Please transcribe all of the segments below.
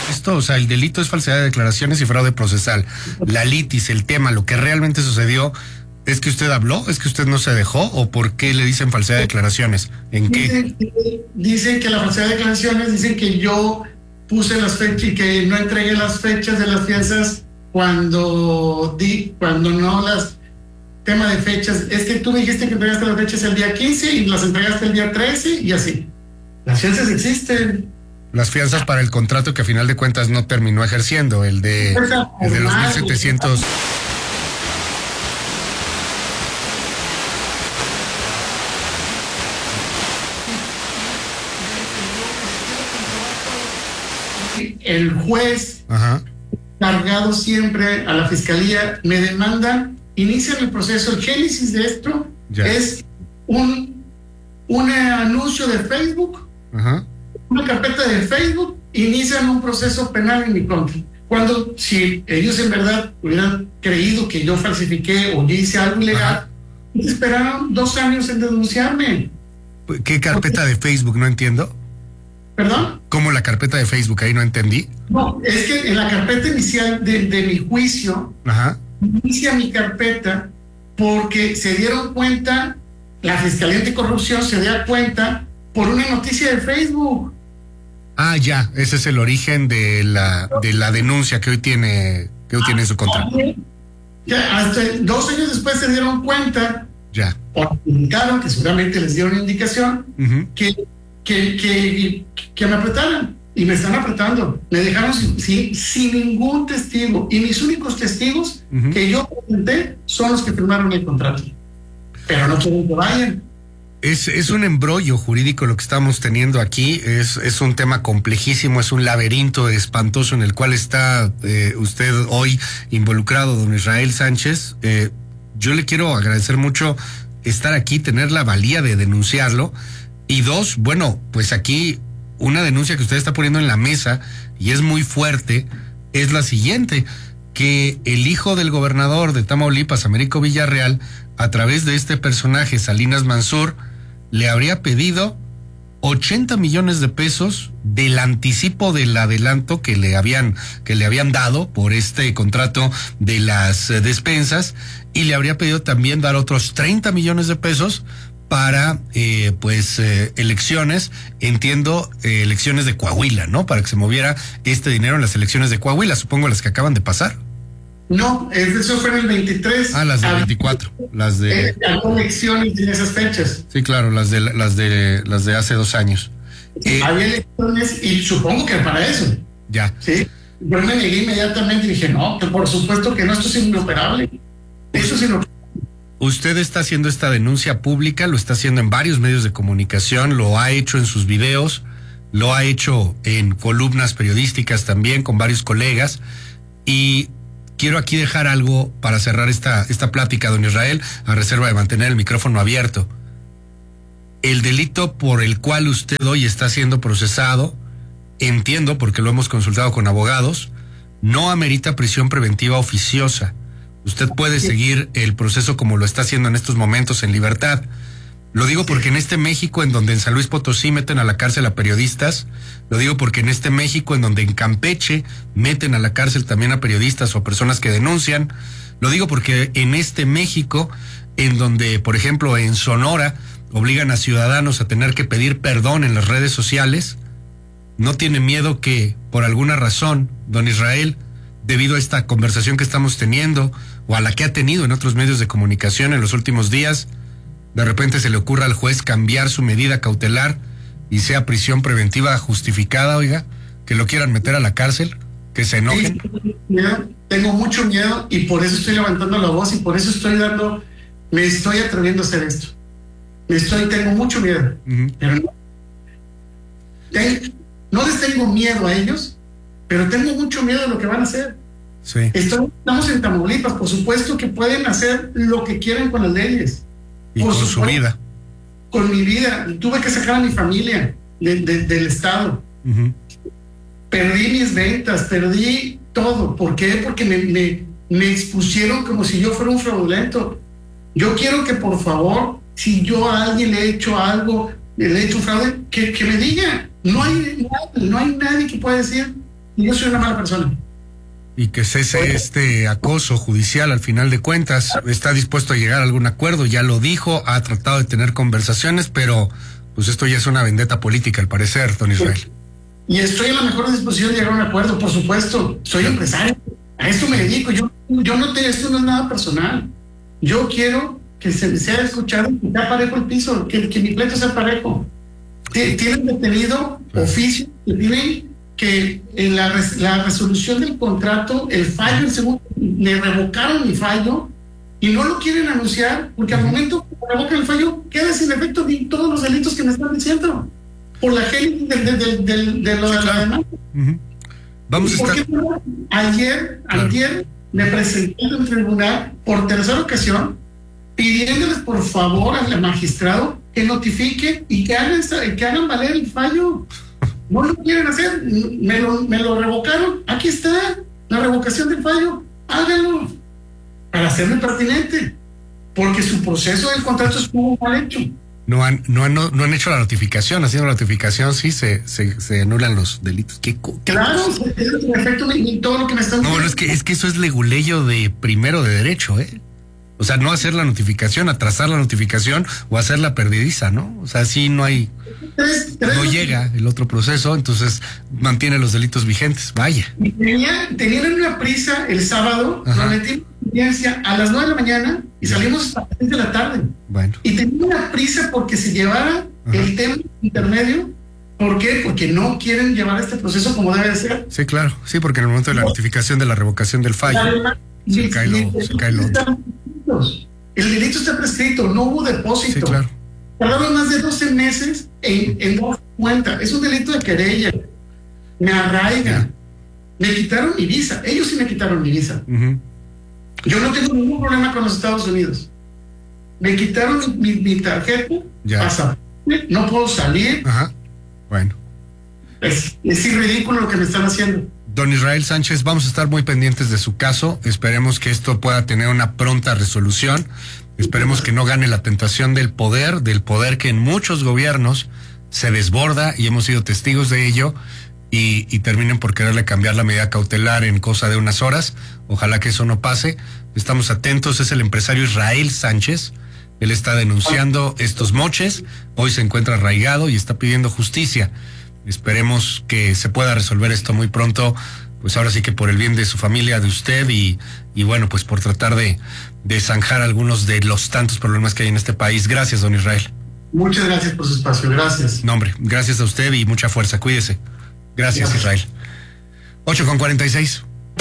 Esto, o sea, el delito es falsedad de declaraciones y fraude procesal. La litis, el tema, lo que realmente sucedió, ¿es que usted habló? ¿Es que usted no se dejó? ¿O por qué le dicen falsedad de declaraciones? ¿En qué? Dicen que la falsedad de declaraciones, dicen que yo puse las fechas y que no entregué las fechas de las fianzas cuando no las... Tema de fechas, es que tú me dijiste que entregaste las fechas el día 15 y las entregaste el día 13 y así. Las fianzas existen. Las fianzas para el contrato que a final de cuentas no terminó ejerciendo, el de los 1,700. El juez, cargado siempre a la fiscalía, me demanda, inician el proceso. El génesis de esto es un anuncio de Facebook, una carpeta de Facebook, inician un proceso penal en mi contra. Cuando, si ellos en verdad hubieran creído que yo falsifiqué o yo hice algo ilegal, esperaron 2 años en denunciarme. ¿Qué carpeta de Facebook? No entiendo. ¿Perdón? ¿Cómo la carpeta de Facebook? Ahí no entendí. No, es que en la carpeta inicial de mi juicio, inicia mi carpeta porque se dieron cuenta, la Fiscalía Anticorrupción se da cuenta por una noticia de Facebook. Ya, ese es el origen de la denuncia que hoy tiene en su contra. Ya, hasta 2 años después se dieron cuenta, o indicaron, que seguramente les dieron indicación, que me apretaran, y me están apretando. Me dejaron sin ningún testigo, y mis únicos testigos que yo presenté son los que firmaron el contrato, pero no quieren que vayan. Es un embrollo jurídico lo que estamos teniendo aquí, es un tema complejísimo, es un laberinto espantoso en el cual está usted hoy involucrado, don Israel Sánchez. Yo le quiero agradecer mucho estar aquí, tener la valía de denunciarlo, y 2, bueno, pues aquí una denuncia que usted está poniendo en la mesa, y es muy fuerte, es la siguiente: que el hijo del gobernador de Tamaulipas, Américo Villarreal, a través de este personaje, Salinas Mansur, le habría pedido 80 millones de pesos del anticipo del adelanto que le habían dado por este contrato de las despensas, y le habría pedido también dar otros 30 millones de pesos para elecciones, entiendo, elecciones de Coahuila, ¿no? Para que se moviera este dinero en las elecciones de Coahuila, supongo las que acaban de pasar. No, eso fue en el 23. Las del 24, las de... Había elecciones en esas fechas. Sí, claro, las de hace 2 años. Había elecciones y supongo que para eso. Ya. Sí, yo me negué inmediatamente y dije, no, que por supuesto que no, esto es inoperable. Eso es inoperable. Usted está haciendo esta denuncia pública, lo está haciendo en varios medios de comunicación, lo ha hecho en sus videos, lo ha hecho en columnas periodísticas también con varios colegas, y quiero aquí dejar algo para cerrar esta plática, don Israel, a reserva de mantener el micrófono abierto. El delito por el cual usted hoy está siendo procesado, entiendo, porque lo hemos consultado con abogados, no amerita prisión preventiva oficiosa. Usted puede seguir el proceso como lo está haciendo en estos momentos en libertad. Lo digo porque en este México en donde en San Luis Potosí meten a la cárcel a periodistas, lo digo porque en este México en donde en Campeche meten a la cárcel también a periodistas o personas que denuncian, lo digo porque en este México en donde, por ejemplo, en Sonora obligan a ciudadanos a tener que pedir perdón en las redes sociales, no tiene miedo que, por alguna razón, don Israel, debido a esta conversación que estamos teniendo, o a la que ha tenido en otros medios de comunicación en los últimos días, de repente se le ocurra al juez cambiar su medida cautelar y sea prisión preventiva justificada, oiga, que lo quieran meter a la cárcel, que se enojen? Tengo mucho miedo y por eso estoy levantando la voz y por eso me estoy atreviendo a hacer esto. Tengo mucho miedo, pero no les tengo miedo a ellos, pero tengo mucho miedo de lo que van a hacer. Sí. Estamos en Tamaulipas, por supuesto que pueden hacer lo que quieran con las leyes. Y por con su vida. Con mi vida. Tuve que sacar a mi familia del estado. Perdí mis ventas, perdí todo. ¿Por qué? Porque me expusieron como si yo fuera un fraudulento. Yo quiero que, por favor, si yo a alguien le he hecho algo, le he hecho un fraude, que me diga. No hay nadie que pueda decir yo soy una mala persona. Y que cese este acoso judicial al final de cuentas. Está dispuesto a llegar a algún acuerdo, ya lo dijo, ha tratado de tener conversaciones, pero pues esto ya es una vendetta política al parecer, don Israel. Y estoy en la mejor disposición de llegar a un acuerdo, por supuesto. Soy empresario, a esto me dedico. Esto no es nada personal. Yo quiero que se sea escuchado, que sea parejo el piso, que mi pleito sea parejo. Tienen detenido oficio, que tienen que en la resolución del contrato, el fallo, el segundo, le revocaron mi fallo y no lo quieren anunciar porque al momento que revocan el fallo queda sin efecto todos los delitos que me están diciendo por la génesis de la demanda. Vamos a estar... Ayer me presenté en el tribunal por tercera ocasión pidiéndoles por favor al magistrado que notifique y que hagan valer el fallo. No lo quieren hacer, me lo revocaron. Aquí está la revocación del fallo. Háganlo para hacerme pertinente, porque su proceso del contrato estuvo mal hecho. No han hecho la notificación. Haciendo la notificación sí se anulan los delitos. Claro, en efecto, todo lo que me están diciendo. No, es que eso es leguleyo de primero de derecho, ¿eh? O sea, no hacer la notificación, atrasar la notificación o hacerla perdidiza, ¿no? O sea, sí no hay... No llega el otro proceso, entonces mantiene los delitos vigentes, vaya. Tenían una prisa el sábado, nos metimos en audiencia a las 9 de la mañana y salimos a las 6 de la tarde. Bueno. Y tenían una prisa porque se llevara el tema intermedio. ¿Por qué? Porque no quieren llevar este proceso como debe de ser. Sí, claro, sí, porque en el momento de la notificación de la revocación del fallo, se cae lo otro. El delito está prescrito, no hubo depósito. Sí, claro. Tardaron más de 12 meses en dar cuenta. Es un delito de querella. Me arraigan. Me quitaron mi visa. Ellos sí me quitaron mi visa. Yo no tengo ningún problema con los Estados Unidos. Me quitaron mi tarjeta, pasaporte, no puedo salir. Bueno. Es ridículo lo que me están haciendo. Don Israel Sánchez, vamos a estar muy pendientes de su caso. Esperemos que esto pueda tener una pronta resolución. Esperemos que no gane la tentación del poder que en muchos gobiernos se desborda y hemos sido testigos de ello y terminen por quererle cambiar la medida cautelar en cosa de unas horas. Ojalá que eso no pase. Estamos atentos. Es el empresario Israel Sánchez. Él está denunciando estos moches. Hoy se encuentra arraigado y está pidiendo justicia. Esperemos que se pueda resolver esto muy pronto, pues ahora sí que por el bien de su familia, de usted y bueno, pues por tratar de zanjar algunos de los tantos problemas que hay en este país. Gracias, don Israel. Muchas gracias por su espacio, gracias. No, hombre, gracias a usted y mucha fuerza, cuídese. Gracias. Israel. 8:46.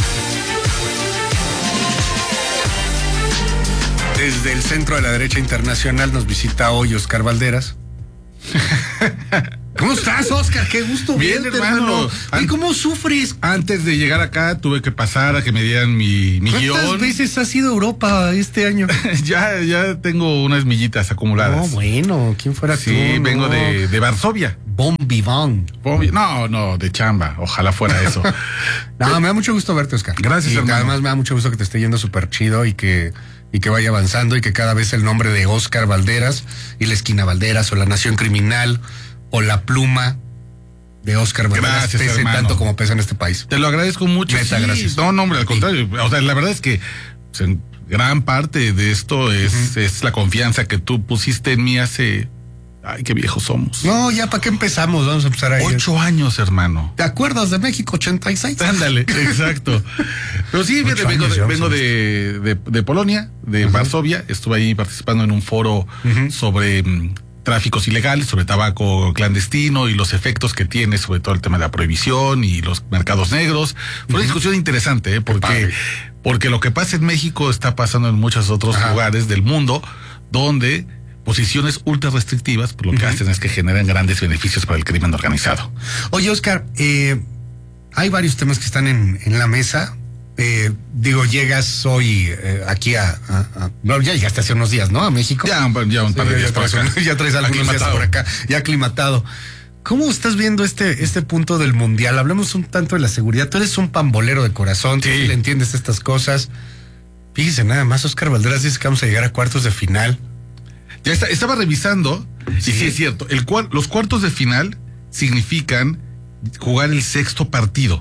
Desde el Centro de la Derecha Internacional nos visita hoy Oscar Valderas. ¿Cómo estás, Oscar? Qué gusto bien, verte, hermano. ¿Y cómo sufres? Antes de llegar acá tuve que pasar a que me dieran mi guión. ¿Cuántas veces has ido a Europa este año? ya tengo unas millitas acumuladas. No, bueno, ¿quién fuera tú? Sí, vengo de Varsovia. Bon vivant. No, de chamba. Ojalá fuera eso. No, me da mucho gusto verte, Oscar. Gracias, y hermano. Además me da mucho gusto que te esté yendo súper chido y que vaya avanzando y que cada vez el nombre de Oscar Valderas y la esquina Valderas o la Nación Criminal o la pluma de Oscar Valderas pese tanto como pesa en este país. Te lo agradezco mucho. Neta, gracias. No, hombre, al contrario. O sea, la verdad es que en gran parte de esto es la confianza que tú pusiste en mí hace... Ay, qué viejos somos. No, ya para qué empezamos, vamos a empezar ahí. 8 años, hermano. ¿Te acuerdas de México 86? Ándale, exacto. Pero sí, fíjate, vengo de Polonia, de Varsovia. Estuve ahí participando en un foro sobre tráficos ilegales, sobre tabaco clandestino y los efectos que tiene, sobre todo el tema de la prohibición y los mercados negros. Fue una discusión interesante, porque lo que pasa en México está pasando en muchos otros lugares del mundo, donde posiciones ultra restrictivas, por lo que hacen es que generan grandes beneficios para el crimen organizado. Oye, Oscar, hay varios temas que están en la mesa. Llegas hoy aquí bueno, ya llegaste hace unos días, ¿no? A México. Ya un par de días por acá. Ya traes algunos días por acá, ya aclimatado. ¿Cómo estás viendo este punto del mundial? Hablemos un tanto de la seguridad. Tú eres un pambolero de corazón, tú le entiendes estas cosas. Fíjese nada más, Oscar Valderas dice que vamos a llegar a cuartos de final. Ya estaba revisando, y sí es cierto, los cuartos de final significan jugar el sexto partido.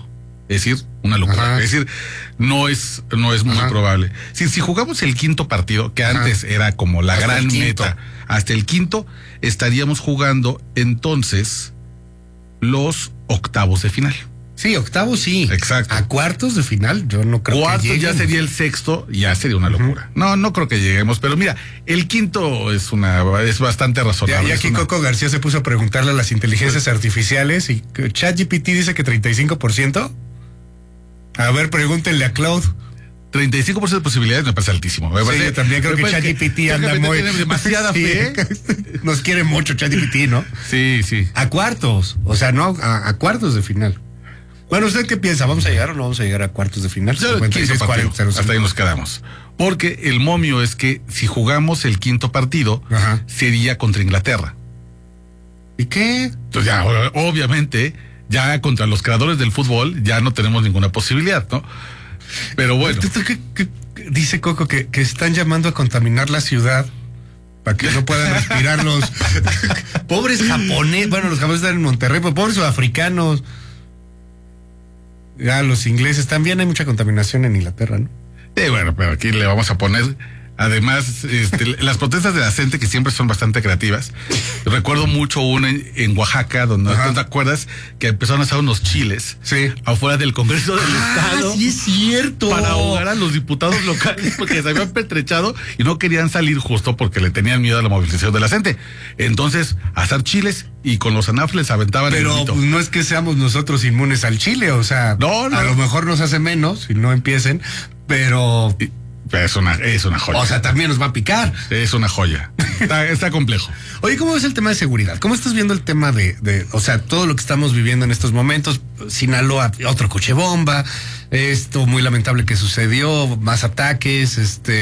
Es decir, una locura. Es decir, no es muy probable. Si jugamos el quinto partido, que antes era como la gran meta, hasta el quinto, estaríamos jugando entonces los octavos de final. Sí, octavos sí. Exacto. A cuartos de final yo no creo que lleguemos. Ya sería el sexto, ya sería una locura. No creo que lleguemos, pero mira, el quinto es bastante razonable. Ya aquí Coco García se puso a preguntarle a las inteligencias artificiales y ChatGPT dice que 35%. A ver, pregúntenle a Claude. 35% de posibilidades me parece altísimo. Yo también creo que ChatGPT anda muy... Tiene demasiada fe. Nos quiere mucho ChatGPT, ¿no? Sí. A cuartos, o sea, no, a cuartos de final. Bueno, ¿usted qué piensa? ¿Vamos a llegar o no vamos a llegar a cuartos de final? 56, 40, hasta ahí nos quedamos. Porque el momio es que si jugamos el quinto partido, sería contra Inglaterra. ¿Y qué? Entonces ya, obviamente, ya contra los creadores del fútbol, ya no tenemos ninguna posibilidad, ¿no? Pero bueno. ¿Qué dice Coco que están llamando a contaminar la ciudad para que no puedan respirar los pobres japoneses? Bueno, los japoneses están en Monterrey, pero pobres sudafricanos. Ya, los ingleses también, hay mucha contaminación en Inglaterra, ¿no? Bueno, pero aquí le vamos a poner, además, las protestas de la gente, que siempre son bastante creativas. Recuerdo mucho una en Oaxaca, donde ¿te acuerdas? Que empezaron a hacer unos chiles afuera del Congreso del Estado. Sí, es cierto. Para ahogar a los diputados locales porque se habían pertrechado y no querían salir justo porque le tenían miedo a la movilización de la gente. Entonces, a hacer chiles y con los anafles aventaban el grito. Pero no es que seamos nosotros inmunes al chile, o sea, a lo mejor nos hace menos si no empiecen, pero... Es una joya. O sea, también nos va a picar. Es una joya. Está complejo. Oye, ¿cómo ves el tema de seguridad? ¿Cómo estás viendo el tema o sea, todo lo que estamos viviendo en estos momentos? Sinaloa, otro coche bomba, esto muy lamentable que sucedió, más ataques,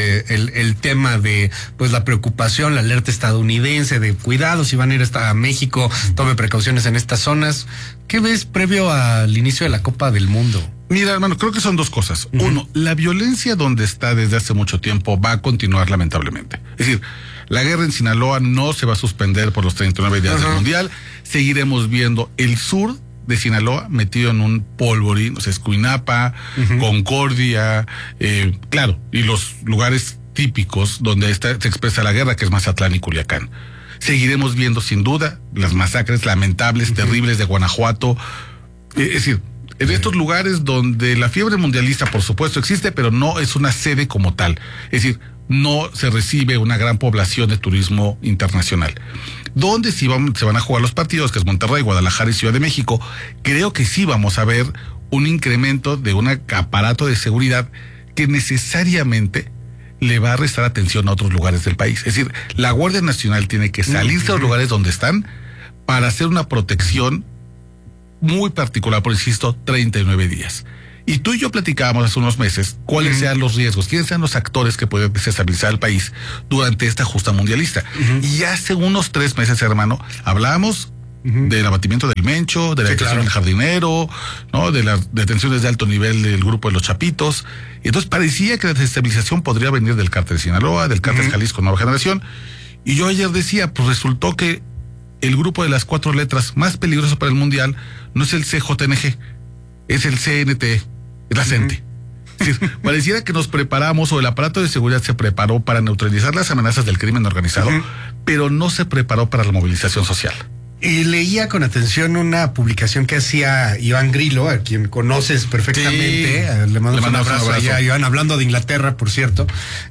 el tema de, pues, la preocupación, la alerta estadounidense de cuidado, si van a ir hasta México, tome precauciones en estas zonas. ¿Qué ves previo al inicio de la Copa del Mundo? Mira, hermano, creo que son dos cosas. Uno, la violencia donde está desde hace mucho tiempo va a continuar lamentablemente. Es decir, la guerra en Sinaloa no se va a suspender por los 39 días del Mundial. Seguiremos viendo el sur de Sinaloa metido en un polvorín, o sea, Escuinapa, Concordia, claro, y los lugares típicos donde se expresa la guerra, que es Mazatlán y Culiacán. Seguiremos viendo sin duda las masacres lamentables, terribles de Guanajuato. Es decir, en estos lugares donde la fiebre mundialista, por supuesto, existe, pero no es una sede como tal. Es decir, no se recibe una gran población de turismo internacional. Donde sí se van a jugar los partidos, que es Monterrey, Guadalajara y Ciudad de México, creo que sí vamos a ver un incremento de un aparato de seguridad que necesariamente le va a restar atención a otros lugares del país. Es decir, la Guardia Nacional tiene que salirse a los lugares donde están para hacer una protección muy particular, por insisto, 39 días. Y tú y yo platicábamos hace unos meses cuáles sean los riesgos, quiénes sean los actores que pueden desestabilizar el país durante esta justa mundialista. Y hace unos 3 meses, hermano, hablábamos del abatimiento del Mencho, de la detención del Jardinero, ¿no? De las detenciones de alto nivel del grupo de los Chapitos. Y entonces parecía que la desestabilización podría venir del cártel de Sinaloa, del cártel Jalisco Nueva Generación. Y yo ayer decía, pues resultó que el grupo de las 4 letras más peligroso para el mundial no es el CJNG, es el CNT, es la CENTE. Es decir, pareciera que nos preparamos, o el aparato de seguridad se preparó para neutralizar las amenazas del crimen organizado, pero no se preparó para la movilización social. Y leía con atención una publicación que hacía Iván Grillo, a quien conoces perfectamente. Le mando un abrazo allá, Iván, hablando de Inglaterra, por cierto.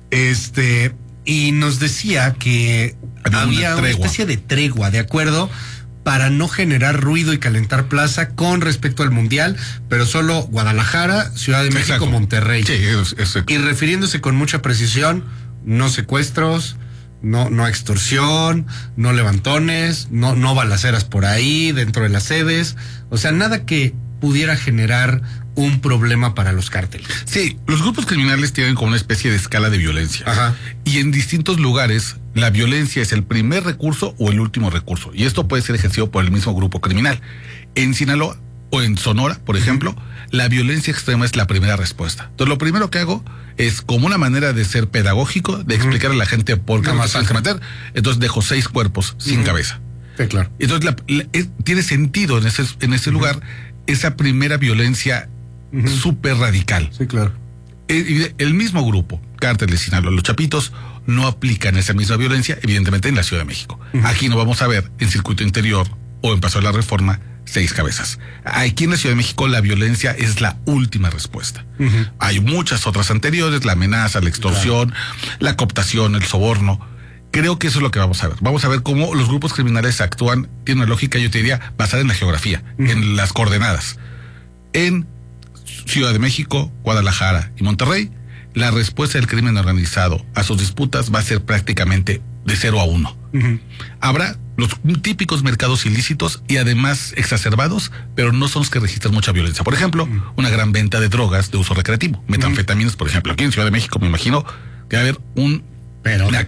Y nos decía que había una especie de tregua, ¿de acuerdo? Para no generar ruido y calentar plaza con respecto al Mundial, pero solo Guadalajara, Ciudad de México, Monterrey. Sí, y refiriéndose con mucha precisión, no secuestros, no extorsión, no levantones, no balaceras por ahí dentro de las sedes, o sea, nada que pudiera generar un problema para los cárteles. Sí, los grupos criminales tienen como una especie de escala de violencia. Y en distintos lugares la violencia es el primer recurso o el último recurso, y esto puede ser ejercido por el mismo grupo criminal. En Sinaloa o en Sonora, por ejemplo, la violencia extrema es la primera respuesta. Entonces lo primero que hago es, como una manera de ser pedagógico, de explicar a la gente por qué no se tienen que meter, entonces dejo 6 cuerpos sin cabeza. Sí, claro. Entonces tiene sentido en ese lugar esa primera violencia súper radical. Sí, claro. El mismo grupo, Cártel de Sinaloa, los Chapitos, no aplican esa misma violencia, evidentemente, en la Ciudad de México. Aquí no vamos a ver en Circuito Interior o en Paso de la Reforma 6 cabezas. Aquí en la Ciudad de México la violencia es la última respuesta. Hay muchas otras anteriores, la amenaza, la extorsión, la cooptación, el soborno. Creo que eso es lo que vamos a ver. Vamos a ver cómo los grupos criminales actúan, tiene una lógica, yo te diría, basada en la geografía, en las coordenadas. En Ciudad de México, Guadalajara y Monterrey, la respuesta del crimen organizado a sus disputas va a ser prácticamente de 0 a 1. Habrá los típicos mercados ilícitos y además exacerbados, pero no son los que registran mucha violencia. Por ejemplo, una gran venta de drogas de uso recreativo, metanfetaminas, por ejemplo. Aquí en Ciudad de México, me imagino que va a haber una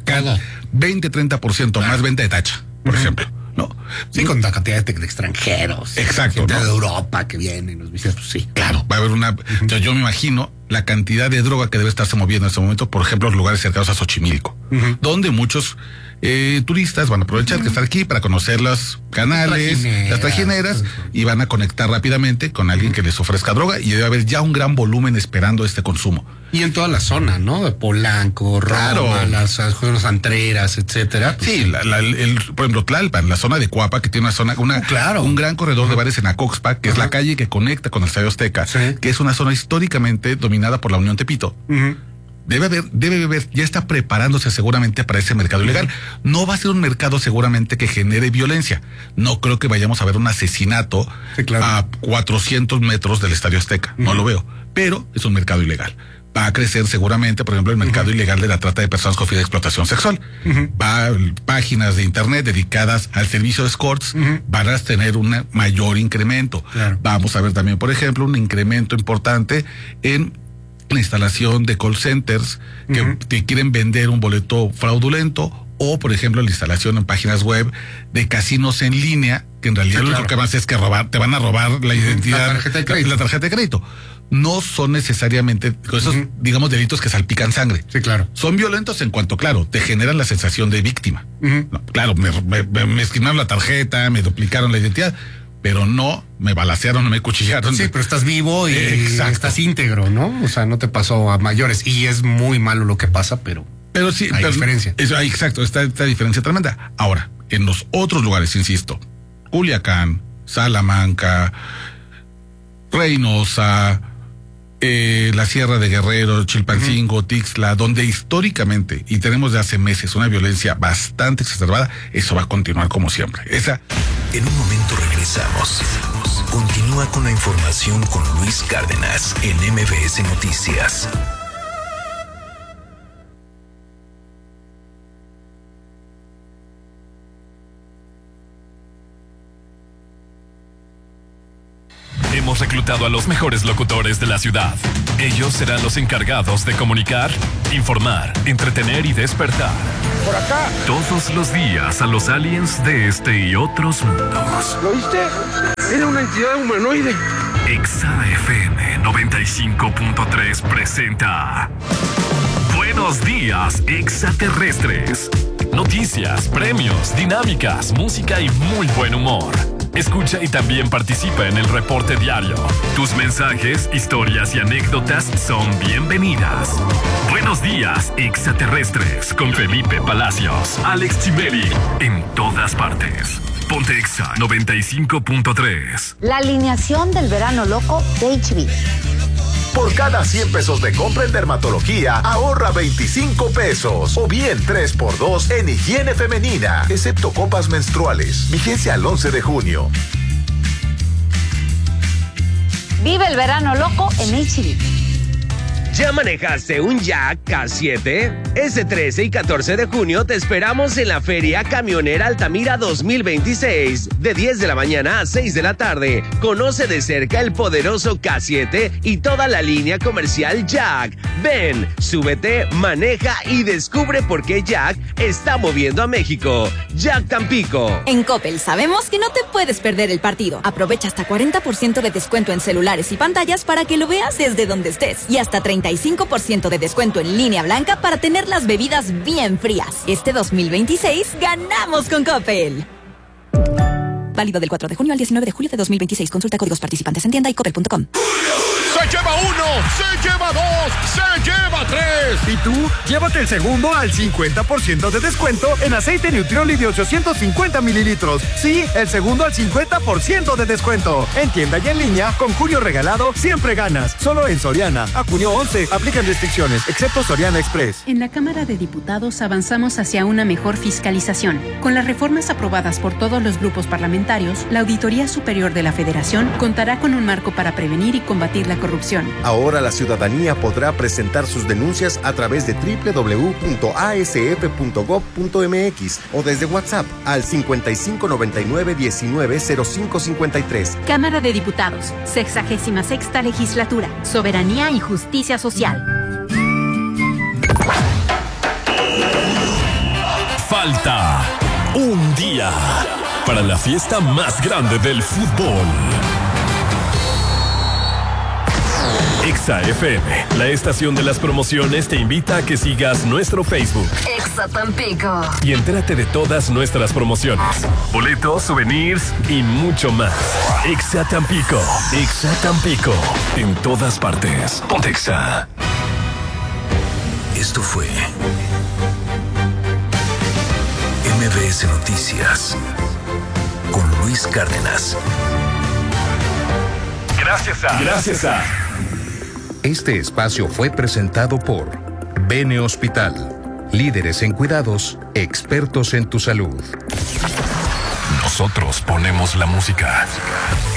20-30% más venta de tacha, por ejemplo. ¿No? Sí, con la cantidad de extranjeros. Exacto. Gente de Europa que vienen, nos dicen, pues sí. Claro, va a haber Entonces yo me imagino la cantidad de droga que debe estarse moviendo en este momento, por ejemplo, los lugares cercanos a Xochimilco, donde muchos turistas van a aprovechar que están aquí para conocer los canales, las trajineras, y van a conectar rápidamente con alguien que les ofrezca droga, y debe haber ya un gran volumen esperando este consumo. Y en toda la zona, ¿no? De Polanco, Roma, las zonas antreras, etcétera. Pues sí, por ejemplo, Tlalpan, la zona de Cuapa, que tiene un gran corredor de bares en Acoxpa, que es la calle que conecta con el Estadio Azteca, que es una zona históricamente dominada por la Unión Tepito. Debe haber, ya está preparándose seguramente para ese mercado ilegal. No va a ser un mercado seguramente que genere violencia. No creo que vayamos a ver un asesinato a 400 metros del Estadio Azteca. No lo veo. Pero es un mercado ilegal. Va a crecer seguramente, por ejemplo, el mercado ilegal de la trata de personas con fin de explotación sexual. Páginas de internet dedicadas al servicio de escorts van a tener un mayor incremento. Vamos a ver también, por ejemplo, un incremento importante en la instalación de call centers que te quieren vender un boleto fraudulento, o por ejemplo la instalación en páginas web de casinos en línea, que en realidad lo único que van a hacer es que te van a robar la identidad, la tarjeta de crédito. No son necesariamente esos, digamos, delitos que salpican sangre. Sí, claro. Son violentos en cuanto, claro, te generan la sensación de víctima. No, claro, me esquinaron la tarjeta, me duplicaron la identidad, pero no me balacearon, no me cuchillaron. Sí, pero estás vivo y estás íntegro, ¿no? O sea, no te pasó a mayores. Y es muy malo lo que pasa, pero sí, hay diferencia. Exacto, esta diferencia tremenda. Ahora, en los otros lugares, insisto, Culiacán, Salamanca, Reynosa, la Sierra de Guerrero, Chilpancingo, Tixla, donde históricamente, y tenemos de hace meses, una violencia bastante exacerbada, eso va a continuar como siempre. En un momento regresamos. Continúa con la información con Luis Cárdenas en MBS Noticias. Hemos reclutado a los mejores locutores de la ciudad. Ellos serán los encargados de comunicar, informar, entretener y despertar. Por acá. Todos los días a los aliens de este y otros mundos. ¿Lo oíste? Era una entidad humanoide. Exa FM 95.3 presenta Buenos Días, Extraterrestres. Noticias, premios, dinámicas, música y muy buen humor. Escucha y también participa en el reporte diario. Tus mensajes, historias y anécdotas son bienvenidas. Buenos días, Extraterrestres, con Felipe Palacios, Alex Chimeri, en todas partes. Ponte Exa 95.3. La alineación del verano loco de HB. Por cada 100 pesos de compra en dermatología, ahorra 25 pesos. O bien 3x2 en higiene femenina, excepto copas menstruales. Vigencia al 11 de junio. Vive el verano loco en HB. ¿Ya manejaste un Jack K7? Este 13 y 14 de junio te esperamos en la Feria Camionera Altamira 2026, de 10 de la mañana a 6 de la tarde. Conoce de cerca el poderoso K7 y toda la línea comercial Jack. Ven, súbete, maneja y descubre por qué Jack está moviendo a México. Jack Tampico. En Coppel sabemos que no te puedes perder el partido. Aprovecha hasta 40% de descuento en celulares y pantallas para que lo veas desde donde estés. Y hasta 35% de descuento en línea blanca para tener las bebidas bien frías. Este 2026 ganamos con Coppel. Válido del 4 de junio al 19 de julio de 2026. Consulta códigos participantes en tienda y coppel.com. Se lleva 1, se lleva 2, se lleva 3. ¿Y tú? Llévate el segundo al 50% de descuento en aceite Nutrioli de 850 mililitros. Sí, el segundo al 50% de descuento. En tienda y en línea, con Julio Regalado, siempre ganas. Solo en Soriana. A junio 11, aplican restricciones, excepto Soriana Express. En la Cámara de Diputados avanzamos hacia una mejor fiscalización. Con las reformas aprobadas por todos los grupos parlamentarios, la Auditoría Superior de la Federación contará con un marco para prevenir y combatir la corrupción. Ahora la ciudadanía podrá presentar sus denuncias a través de www.asf.gov.mx o desde WhatsApp al 5599-190553. Cámara de Diputados, 66ª Legislatura, Soberanía y Justicia Social. Falta un día para la fiesta más grande del fútbol. Exa FM, la estación de las promociones, te invita a que sigas nuestro Facebook. Exa Tampico. Y entérate de todas nuestras promociones, boletos, souvenirs y mucho más. Exa Tampico. Exa Tampico. En todas partes. Ponte Exa. Esto fue MBS Noticias con Luis Cárdenas. Gracias a. Este espacio fue presentado por Bene Hospital. Líderes en cuidados, expertos en tu salud. Nosotros ponemos la música.